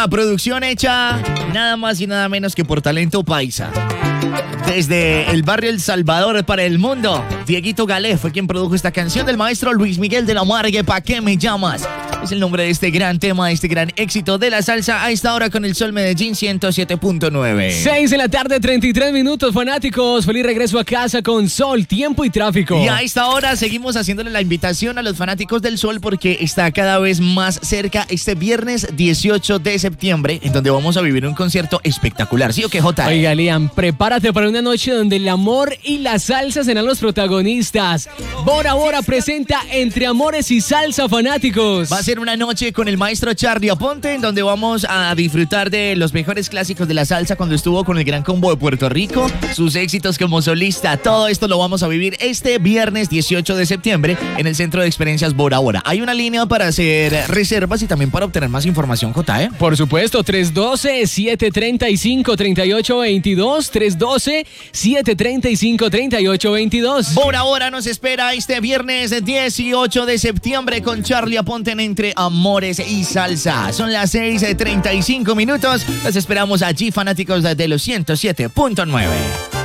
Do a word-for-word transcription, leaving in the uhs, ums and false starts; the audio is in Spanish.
una producción hecha nada más y nada menos que por talento paisa. Desde el barrio El Salvador para el mundo, Dieguito Galé fue quien produjo esta canción del maestro Luis Miguel de la Margue, ¿Pa' qué me llamas? Es el nombre de este gran tema, de este gran éxito de la salsa a esta hora con el Sol Medellín ciento siete punto nueve. seis de la tarde, treinta y tres minutos, fanáticos. Feliz regreso a casa con Sol, tiempo y tráfico. Y a esta hora seguimos haciéndole la invitación a los fanáticos del Sol porque está cada vez más cerca este viernes dieciocho de septiembre, en donde vamos a vivir un concierto espectacular. ¿Sí o qué, Jota? Oiga, Liam, prepárate para una noche donde el amor y la salsa serán los protagonistas. Bora Bora presenta Entre Amores y Salsa, fanáticos. Va a ser una noche con el maestro Charlie Aponte, en donde vamos a disfrutar de los mejores clásicos de la salsa cuando estuvo con el Gran Combo de Puerto Rico, sus éxitos como solista. Todo esto lo vamos a vivir este viernes dieciocho de septiembre en el Centro de Experiencias Bora Bora. Hay una línea para hacer reservas y también para obtener más información, Jota, ¿eh? Por supuesto, tres uno dos, siete tres cinco, tres ocho dos dos, tres uno dos, siete tres cinco, tres ocho dos dos. Bora Bora nos espera este viernes dieciocho de septiembre con Charlie Aponte en Entre Amores y Salsa. Son las seis treinta y cinco minutos. Los esperamos allí, fanáticos de los ciento siete punto nueve.